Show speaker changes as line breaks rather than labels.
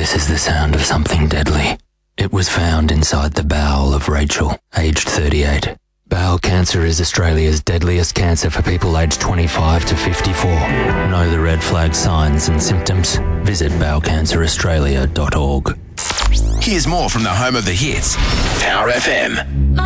This is the sound of something deadly. It was found inside the bowel of Rachel, aged 38. Bowel cancer is Australia's deadliest cancer for people aged 25 to 54. Know the red flag signs and symptoms? Visit bowelcanceraustralia.org.
Here's more from the home of the hits, Power FM.